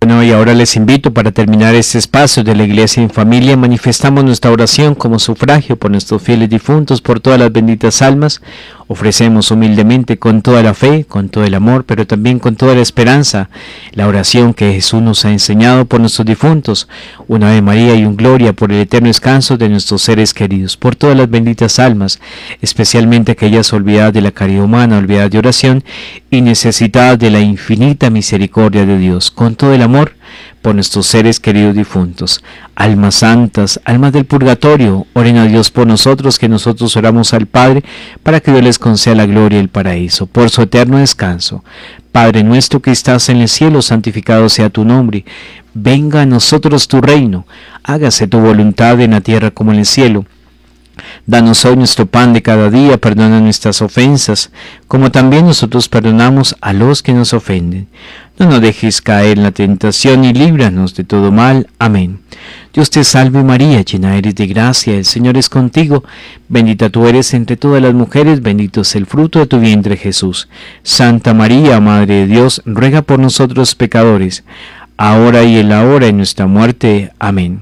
Bueno, y ahora les invito para terminar este espacio de la Iglesia en Familia, manifestamos nuestra oración como sufragio por nuestros fieles difuntos, por todas las benditas almas. Ofrecemos humildemente con toda la fe, con todo el amor, pero también con toda la esperanza, la oración que Jesús nos ha enseñado por nuestros difuntos. Una Ave María y un Gloria por el eterno descanso de nuestros seres queridos, por todas las benditas almas, especialmente aquellas olvidadas de la caridad humana, olvidadas de oración y necesitadas de la infinita misericordia de Dios, con todo el amor por nuestros seres queridos difuntos. Almas santas, almas del purgatorio, oren a Dios por nosotros, que nosotros oramos al Padre, para que Dios les conceda la gloria y el paraíso, por su eterno descanso. Padre nuestro que estás en el cielo, santificado sea tu nombre. Venga a nosotros tu reino, hágase tu voluntad en la tierra como en el cielo. Danos hoy nuestro pan de cada día, perdona nuestras ofensas, como también nosotros perdonamos a los que nos ofenden. No nos dejes caer en la tentación y líbranos de todo mal. Amén. Dios te salve María, llena eres de gracia, el Señor es contigo. Bendita tú eres entre todas las mujeres, bendito es el fruto de tu vientre Jesús. Santa María, Madre de Dios, ruega por nosotros pecadores, ahora y en la hora de nuestra muerte. Amén.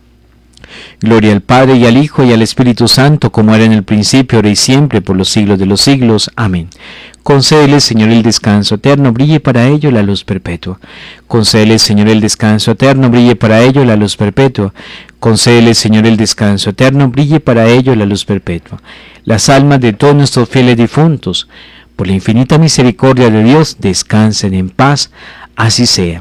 Gloria al Padre y al Hijo y al Espíritu Santo, como era en el principio, ahora y siempre, por los siglos de los siglos. Amén. Concédele, Señor, el descanso eterno, brille para ello la luz perpetua. Concédele, Señor, el descanso eterno, brille para ello la luz perpetua. Concédele, Señor, el descanso eterno, brille para ello la luz perpetua. Las almas de todos nuestros fieles difuntos, por la infinita misericordia de Dios, descansen en paz. Así sea.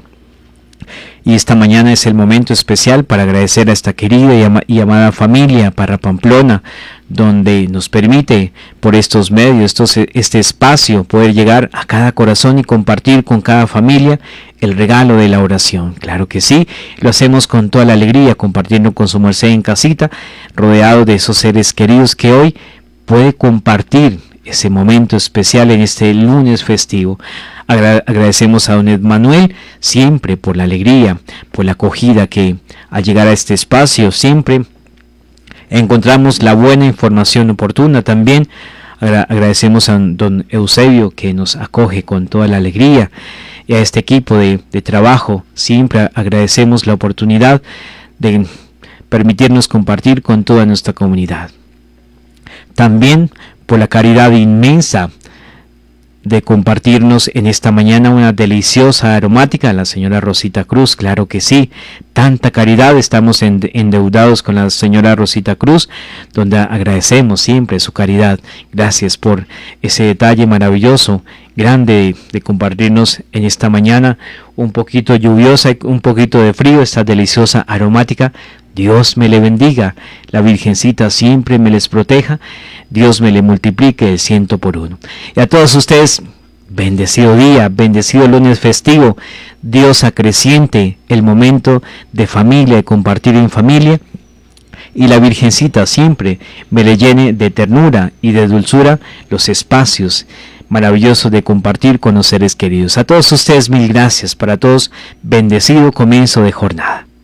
Y esta mañana es el momento especial para agradecer a esta querida y amada familia Parra Pamplona, donde nos permite por estos medios, este espacio, poder llegar a cada corazón y compartir con cada familia el regalo de la oración. Claro que sí, lo hacemos con toda la alegría, compartiendo con su merced en casita, rodeado de esos seres queridos que hoy puede compartir ese momento especial en este lunes festivo. Agradecemos a don Manuel siempre por la alegría, por la acogida que al llegar a este espacio siempre encontramos la buena información oportuna. También agradecemos a don Eusebio que nos acoge con toda la alegría, y a este equipo de trabajo siempre agradecemos la oportunidad de permitirnos compartir con toda nuestra comunidad. También por la caridad inmensa de compartirnos en esta mañana una deliciosa aromática, la señora Rosita Cruz. Claro que sí, tanta caridad, estamos endeudados con la señora Rosita Cruz, donde agradecemos siempre su caridad. Gracias por ese detalle maravilloso, grande, de compartirnos en esta mañana un poquito lluviosa y un poquito de frío, esta deliciosa aromática. Dios me le bendiga, la Virgencita siempre me les proteja, Dios me le multiplique el 100 por 1. Y a todos ustedes, bendecido día, bendecido lunes festivo, Dios acreciente el momento de familia y compartir en familia, y la Virgencita siempre me le llene de ternura y de dulzura los espacios maravillosos de compartir con los seres queridos. A todos ustedes, mil gracias, para todos, bendecido comienzo de jornada.